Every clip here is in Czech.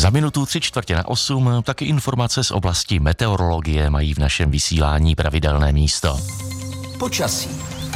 Za minutu 7:45 taky informace z oblasti meteorologie mají v našem vysílání pravidelné místo. Počasí.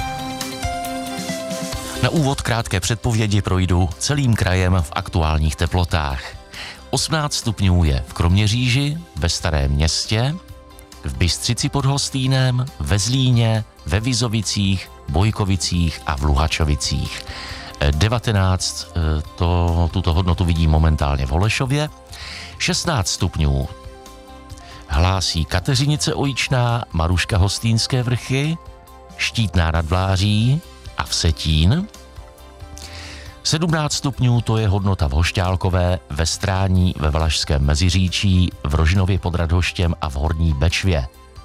Na úvod krátké předpovědi projdu celým krajem v aktuálních teplotách. 18 stupňů je v Kroměříži, ve Starém Městě, v Bystřici pod Hostýnem, ve Zlíně, ve Vizovicích, Bojkovicích a v Luhačovicích. 19, tuto hodnotu vidím momentálně v Holešově. 16 stupňů hlásí Kateřinice Ojičná, Maruška Hostýnské Vrchy, Štítná nad Vláří a Vsetín. 17 stupňů to je hodnota v Hošťálkové, ve Strání, ve Valašském Meziříčí, v Rožinově pod Radhoštěm a v Horní Bečvě.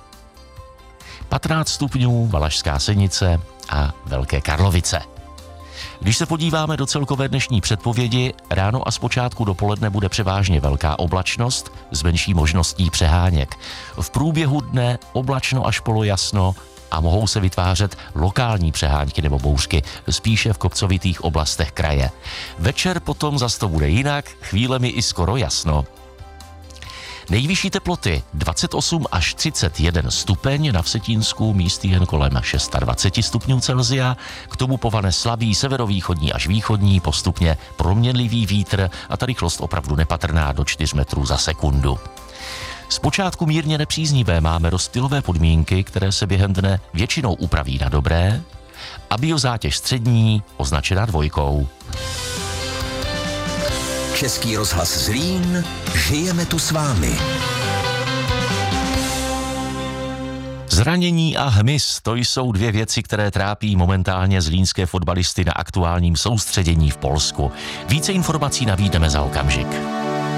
15 stupňů Valašská Senice a Velké Karlovice. Když se podíváme do celkové dnešní předpovědi, ráno a zpočátku dopoledne bude převážně velká oblačnost s menší možností přeháněk. V průběhu dne oblačno až polojasno a mohou se vytvářet lokální přehánky nebo bouřky, spíše v kopcovitých oblastech kraje. Večer potom zas to bude jinak, chvílemi i skoro jasno. Nejvyšší teploty 28 až 31 stupeň, na Vsetínsku místy jen kolem 26 stupňů Celsia, k tomu povane slabý severovýchodní až východní, postupně proměnlivý vítr a ta rychlost opravdu nepatrná do 4 metrů za sekundu. Zpočátku mírně nepříznivé máme rozptylové podmínky, které se během dne většinou upraví na dobré a biozátěž střední označená 2. Český rozhlas Zlín, žijeme tu s vámi. Zranění a hmyz, to jsou 2 věci, které trápí momentálně zlínské fotbalisty na aktuálním soustředění v Polsku. Více informací nabídneme za okamžik.